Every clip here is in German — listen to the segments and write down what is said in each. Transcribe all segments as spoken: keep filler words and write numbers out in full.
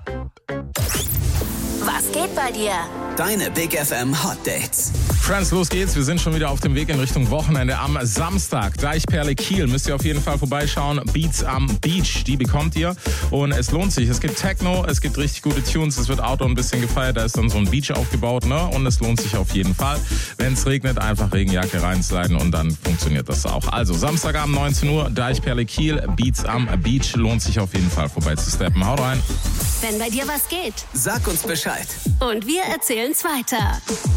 Was geht bei dir? Deine Big F M Hot Dates. Friends, los geht's. Wir sind schon wieder auf dem Weg in Richtung Wochenende am Samstag. Deichperle Kiel. Müsst ihr auf jeden Fall vorbeischauen. Beats am Beach, die bekommt ihr. Und es lohnt sich. Es gibt Techno, es gibt richtig gute Tunes. Es wird Outdoor ein bisschen gefeiert. Da ist dann so ein Beach aufgebaut, ne? Und es lohnt sich auf jeden Fall. Wenn es regnet, einfach Regenjacke reinsliden und dann funktioniert das auch. Also Samstagabend neunzehn Uhr, Deichperle Kiel, Beats am Beach. Lohnt sich auf jeden Fall vorbei zu steppen. Haut rein. Wenn bei dir was geht. Sag uns Bescheid. Und wir erzählen's weiter.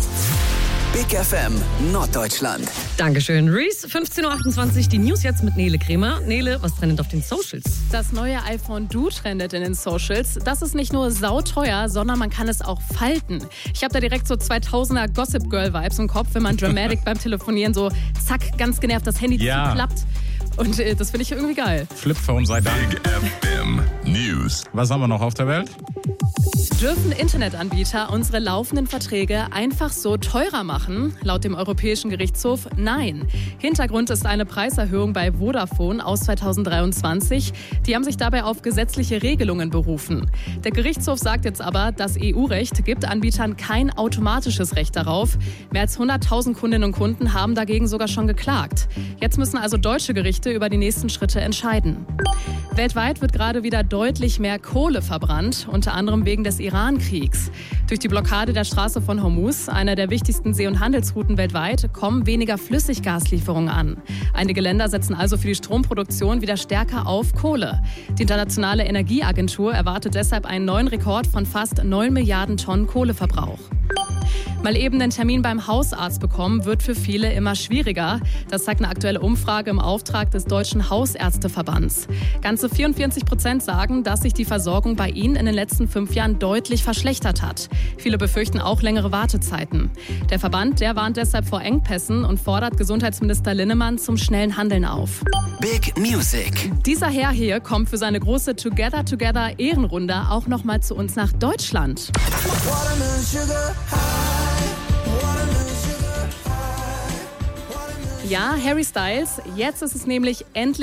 Big F M Norddeutschland. Dankeschön, Reese. fünfzehn Uhr achtundzwanzig, die News jetzt mit Nele Kremer. Nele, was trendet auf den Socials? Das neue iPhone Du trendet in den Socials. Das ist nicht nur sauteuer, sondern man kann es auch falten. Ich habe da direkt so zweitausender Gossip Girl Vibes im Kopf, wenn man Dramatic beim Telefonieren so zack, ganz genervt das Handy Ja. zuklappt. Und äh, das finde ich irgendwie geil. Flipphone sei Dank. Big F M News. Was haben wir noch auf der Welt? Dürfen Internetanbieter unsere laufenden Verträge einfach so teurer machen? Laut dem Europäischen Gerichtshof nein. Hintergrund ist eine Preiserhöhung bei Vodafone aus zweitausenddreiundzwanzig. Die haben sich dabei auf gesetzliche Regelungen berufen. Der Gerichtshof sagt jetzt aber, das E U-Recht gibt Anbietern kein automatisches Recht darauf. Mehr als hunderttausend Kundinnen und Kunden haben dagegen sogar schon geklagt. Jetzt müssen also deutsche Gerichte über die nächsten Schritte entscheiden. Weltweit wird gerade wieder deutlich mehr Kohle verbrannt, unter anderem wegen des Iran-Kriegs. Durch die Blockade der Straße von Hormuz, einer der wichtigsten See- und Handelsrouten weltweit, kommen weniger Flüssiggaslieferungen an. Einige Länder setzen also für die Stromproduktion wieder stärker auf Kohle. Die Internationale Energieagentur erwartet deshalb einen neuen Rekord von fast neun Milliarden Tonnen Kohleverbrauch. Mal eben den Termin beim Hausarzt bekommen, wird für viele immer schwieriger. Das zeigt eine aktuelle Umfrage im Auftrag des Deutschen Hausärzteverbands. Ganze vierundvierzig Prozent sagen, dass sich die Versorgung bei ihnen in den letzten fünf Jahren deutlich verschlechtert hat. Viele befürchten auch längere Wartezeiten. Der Verband, der warnt deshalb vor Engpässen und fordert Gesundheitsminister Linnemann zum schnellen Handeln auf. Big Music. Dieser Herr hier kommt für seine große Together Together Ehrenrunde auch noch mal zu uns nach Deutschland. Ja, Harry Styles, jetzt ist es nämlich endlich